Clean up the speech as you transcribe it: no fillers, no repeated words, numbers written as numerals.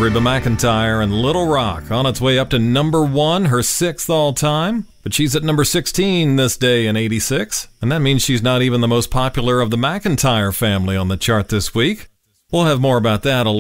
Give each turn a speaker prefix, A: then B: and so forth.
A: Reba McEntire and Little Rock on its way up to number 1, her 6th all-time. But she's at number 16 this day in 86, and that means she's not even the most popular of the McEntire family on the chart this week. We'll have more about that a